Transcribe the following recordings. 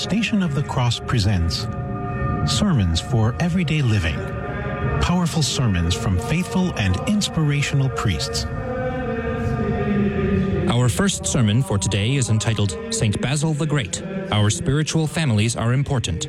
Station of the Cross presents Sermons for Everyday Living. Powerful sermons from faithful and inspirational priests. Our first sermon for today is entitled St. Basil the Great. Our spiritual families are important.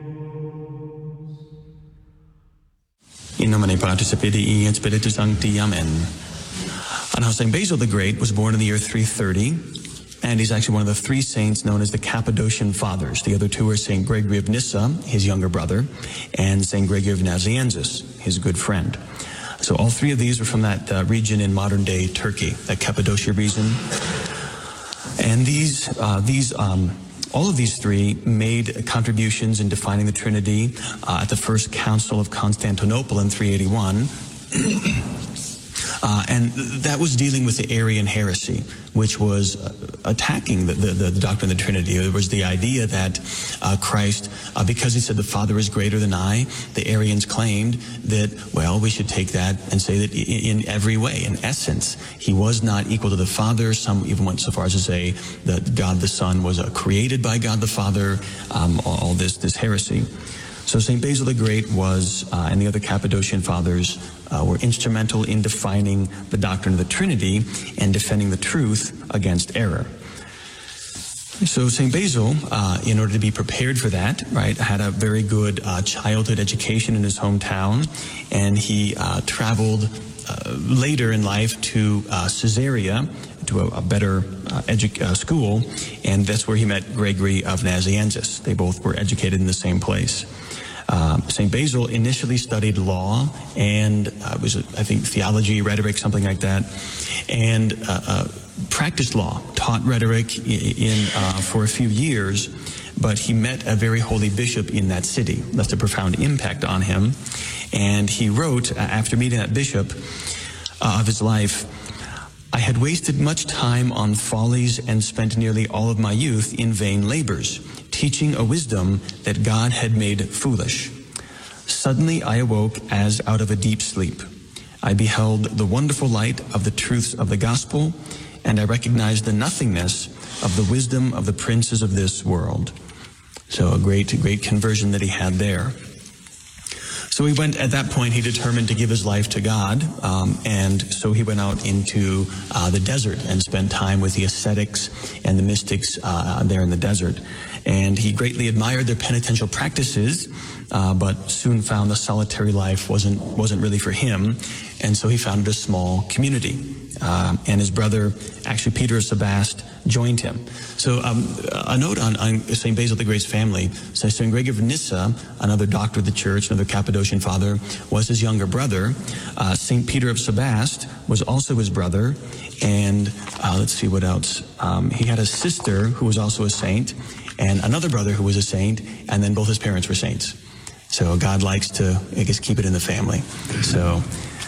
In nomine Patris et Filii et Spiritus Sancti. Amen. And now St. Basil the Great was born in the year 330, and he's actually one of the three saints known as the Cappadocian Fathers. The other two are St. Gregory of Nyssa, his younger brother, and St. Gregory of Nazianzus, his good friend. So all three of these were from that region in modern-day Turkey, that Cappadocia region. And all of these three made contributions in defining the Trinity at the First Council of Constantinople in 381. And that was dealing with the Arian heresy, which was attacking the doctrine of the Trinity. It was the idea that Christ, because he said the Father is greater than I, the Arians claimed that, well, we should take that and say that in every way, in essence, he was not equal to the Father. Some even went so far as to say that God the Son was created by God the Father, all this heresy. So St. Basil the Great was, and the other Cappadocian Fathers, were instrumental in defining the doctrine of the Trinity and defending the truth against error. So St. Basil, in order to be prepared for that, right, had a very good childhood education in his hometown, and he traveled later in life to Caesarea, to a better school, and that's where he met Gregory of Nazianzus. They both were educated in the same place. St. Basil initially studied law and was, I think, theology, rhetoric, something like that, and practiced law, taught rhetoric for a few years, but he met a very holy bishop in that city. Left a profound impact on him, and he wrote, after meeting that bishop of his life, "I had wasted much time on follies and spent nearly all of my youth in vain labors, teaching a wisdom that God had made foolish. Suddenly I awoke as out of a deep sleep. I beheld the wonderful light of the truths of the gospel, and I recognized the nothingness of the wisdom of the princes of this world." So a great conversion that he had there. So he went, at that point, he determined to give his life to God, and so he went out into the desert and spent time with the ascetics and the mystics there in the desert. And he greatly admired their penitential practices, but soon found the solitary life wasn't really for him, and so he founded a small community. And his brother, actually Peter of Sebaste, joined him. So a note on St. Basil the Great's family. So St. Gregory of Nyssa, another doctor of the church, another Cappadocian father, was his younger brother. St. Peter of Sebaste was also his brother. And let's see what else. He had a sister who was also a saint, and another brother who was a saint, and then both his parents were saints. So God likes to, I guess, keep it in the family. So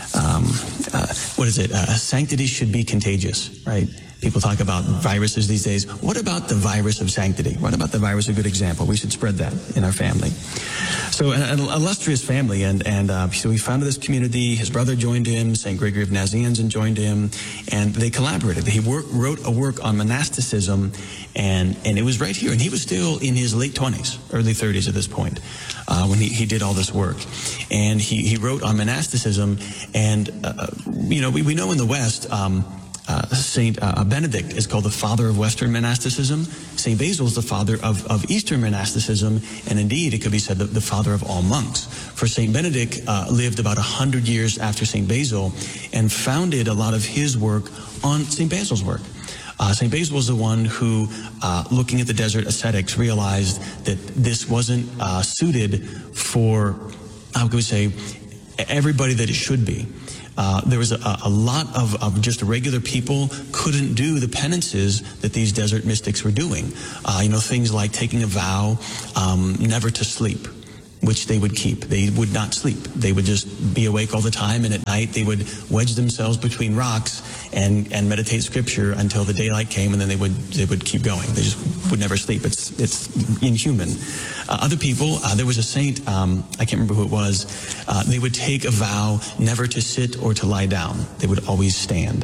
what is it? Sanctity should be contagious, right? People talk about viruses these days. What about the virus of sanctity? What about the virus of good example? We should spread that in our family. So an illustrious family, and so he founded this community. His brother joined him. St. Gregory of Nazianzus joined him, and they collaborated. He wrote a work on monasticism, and it was right here. And he was still in his late 20s, early 30s at this point, when he did all this work. And he wrote on monasticism, and we know in the West, Saint Benedict is called the father of Western monasticism. Saint Basil is the father of Eastern monasticism, and indeed it could be said the father of all monks. For Saint Benedict lived about 100 years after Saint Basil and founded a lot of his work on Saint Basil's work. St. Basil was the one who, looking at the desert ascetics, realized that this wasn't suited for, how can we say, everybody that it should be. There was a lot of just regular people couldn't do the penances that these desert mystics were doing. Things like taking a vow never to sleep, which they would keep. They would not sleep. They would just be awake all the time, and at night they would wedge themselves between rocks and meditate scripture until the daylight came, and then they would keep going. They just would never sleep. It's inhuman. Other people, there was a saint, I can't remember who it was, they would take a vow never to sit or to lie down. They would always stand.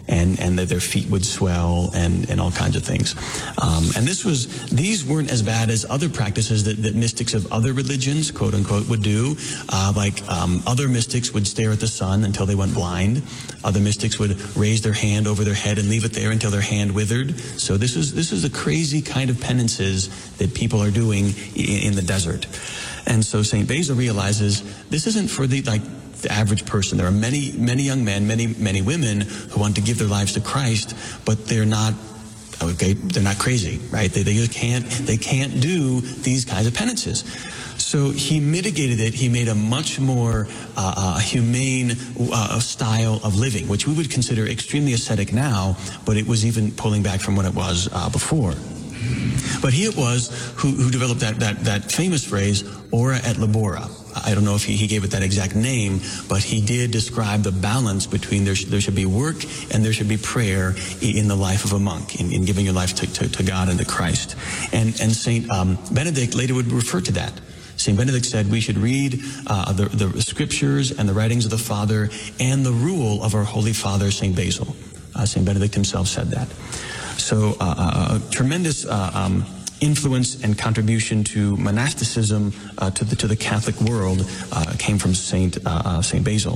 and that their feet would swell and all kinds of things. And these weren't as bad as other practices that mystics of other religions, quote unquote, would do. Other mystics would stare at the sun until they went blind. Other mystics would raise their hand over their head and leave it there until their hand withered. So this is a crazy kind of penances that people are doing in the desert. And so St. Basil realizes this isn't for the average person. There are many young men, many women who want to give their lives to Christ, but they're not crazy, right? They can't do these kinds of penances. So he mitigated it. He made a much more humane style of living, which we would consider extremely ascetic now, but it was even pulling back from what it was before. But he it was who developed that famous phrase, ora et labora. I don't know if he gave it that exact name, but he did describe the balance between there should be work and there should be prayer in the life of a monk, in giving your life to God and to Christ. And St. Benedict later would refer to that. St. Benedict said we should read the scriptures and the writings of the Father and the rule of our Holy Father, St. Basil. St. Benedict himself said that. So a tremendous influence and contribution to monasticism to the Catholic world came from Saint Basil.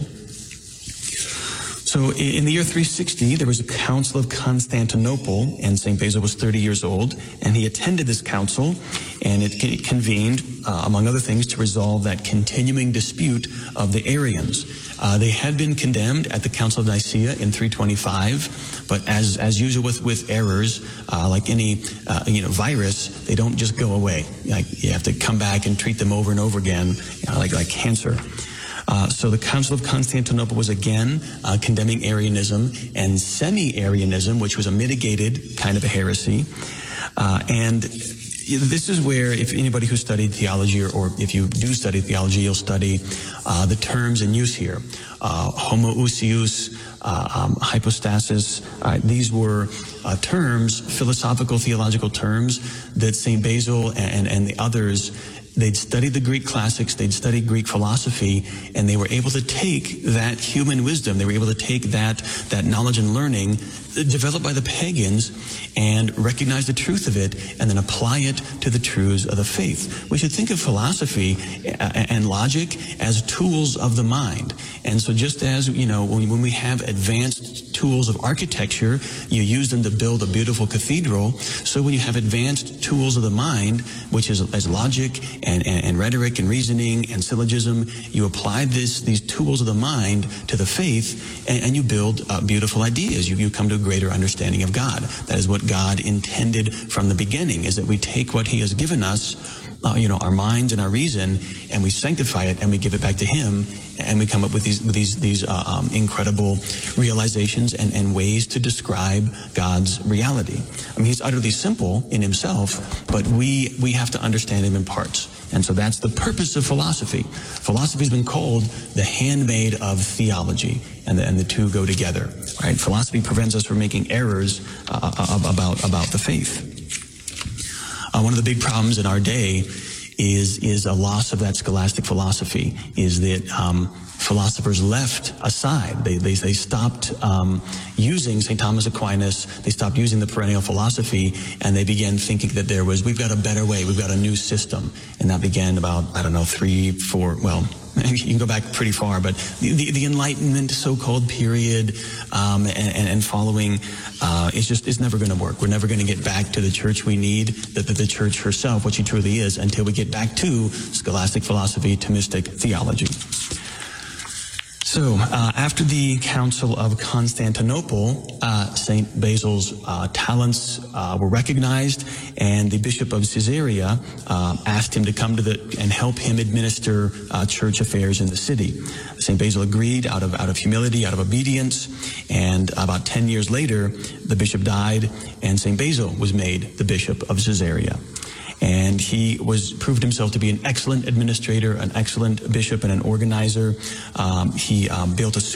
So in the year 360, there was a Council of Constantinople, and St. Basil was 30 years old, and he attended this council, and it convened, among other things, to resolve that continuing dispute of the Arians. They had been condemned at the Council of Nicaea in 325, but as usual with errors, like any virus, they don't just go away. You have to come back and treat them over and over again, like cancer. So the Council of Constantinople was again condemning Arianism and semi-Arianism, which was a mitigated kind of a heresy. And this is where, if anybody who studied theology, or if you do study theology, you'll study the terms in use here. Homoousios, hypostasis. These were terms, philosophical, theological terms that St. Basil and the others, they'd studied the Greek classics, they'd studied Greek philosophy, and they were able to take that human wisdom, they were able to take that knowledge and learning developed by the pagans and recognize the truth of it and then apply it to the truths of the faith. We should think of philosophy and logic as tools of the mind. And so just as, when we have advanced tools of architecture, you use them to build a beautiful cathedral. So when you have advanced tools of the mind, which is as logic and rhetoric and reasoning and syllogism, you apply these tools of the mind to the faith, and you build beautiful ideas. You come to a greater understanding of God. That is what God intended from the beginning, is that we take what he has given us, our minds and our reason, and we sanctify it and we give it back to him, and we come up with these incredible realizations and ways to describe God's reality. I mean, he's utterly simple in himself, but we have to understand him in parts. And so that's the purpose of philosophy. Philosophy has been called the handmaid of theology, and the two go together, right? Philosophy prevents us from making errors about the faith. One of the big problems in our day is a loss of that scholastic philosophy, is that philosophers left aside. They stopped using St. Thomas Aquinas, they stopped using the perennial philosophy, and they began thinking that we've got a better way, we've got a new system. And that began about, 3, 4, you can go back pretty far, but the Enlightenment so-called period and following, it's never going to work. We're never going to get back to the church we need, the church herself, what she truly is, until we get back to scholastic philosophy, Thomistic theology. So, after the Council of Constantinople, St. Basil's talents were recognized, and the Bishop of Caesarea asked him to come and help him administer church affairs in the city. St. Basil agreed out of humility, out of obedience, and about 10 years later, the bishop died, and St. Basil was made the Bishop of Caesarea. And he proved himself to be an excellent administrator, an excellent bishop, and an organizer. He built a